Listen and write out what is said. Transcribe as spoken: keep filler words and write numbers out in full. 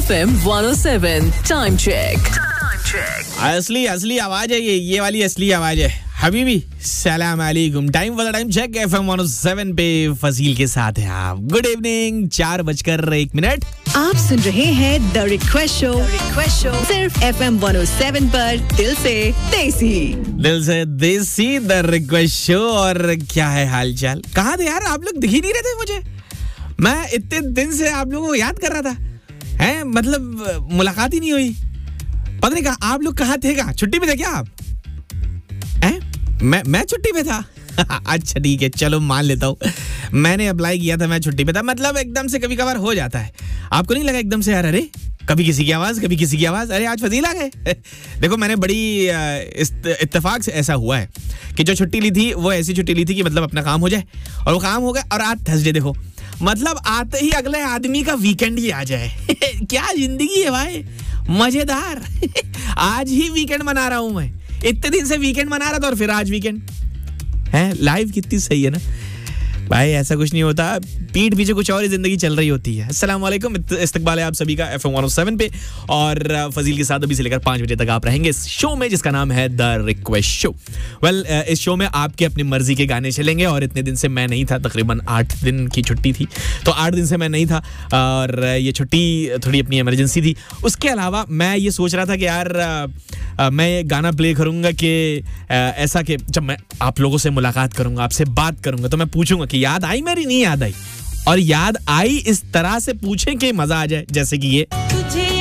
F M one oh seven. Time check. Time check. असली असली आवाज है ये ये वाली असली आवाज है हबीबी सलाम अलैकुम टाइम वाला time check F M one O seven पे फजील के साथ है आप गुड इवनिंग चार बजकर एक मिनट आप सुन रहे हैं the request show request show सिर्फ F M one O seven पर दिल से देसी दिल से देसी द रिक्वेस्ट शो। और क्या है हालचाल कहाँ थे यार आप लोग दिख ही नहीं रहे थे मुझे। मैं इतने दिन से आप लोगों को याद कर रहा था हैं मतलब मुलाकात ही नहीं हुई। पता नहीं कहा आप लोग कहाँ थे कहाँ छुट्टी पे थे क्या आप हैं? मैं मैं छुट्टी पे था अच्छा ठीक है चलो मान लेता हूँ मैंने अप्लाई किया था मैं छुट्टी पे था मतलब एकदम से कभी कभार हो जाता है। आपको नहीं लगा एकदम से यार अरे कभी किसी की आवाज कभी किसी की आवाज अरे आज फजील आ गए देखो मैंने बड़ी इत्तेफाक से ऐसा हुआ है कि जो छुट्टी ली थी वो ऐसी छुट्टी ली थी कि मतलब अपना काम हो जाए और वो काम हो गया और आज थर्सडे देखो मतलब आते ही अगले आदमी का वीकेंड ही आ जाए क्या जिंदगी है भाई मजेदार आज ही वीकेंड मना रहा हूं मैं इतने दिन से वीकेंड मना रहा था और फिर आज वीकेंड है। लाइफ कितनी सही है ना भाई ऐसा कुछ नहीं होता पीठ पीछे कुछ और ही जिंदगी चल रही होती है। अस्सलाम वालेकुम इस्तकबाल है आप सभी का F M one O seven पे और फजील के साथ अभी से लेकर पाँच बजे तक आप रहेंगे इस शो में जिसका नाम है द रिक्वेस्ट शो। वेल इस शो में आपके अपनी मर्जी के गाने चलेंगे और इतने दिन से मैं नहीं था तकरीबन आठ दिन की छुट्टी थी तो आठ दिन से मैं नहीं था और ये छुट्टी थोड़ी अपनी इमरजेंसी थी। उसके अलावा मैं ये सोच रहा था कि यार आ, मैं ये गाना प्ले करूंगा कि ऐसा कि जब मैं आप लोगों से मुलाकात करूंगा आपसे बात करूंगा तो मैं पूछूंगा कि याद आई मेरी नहीं याद आई और याद आई इस तरह से पूछें कि मजा आ जाए जैसे कि ये तुझे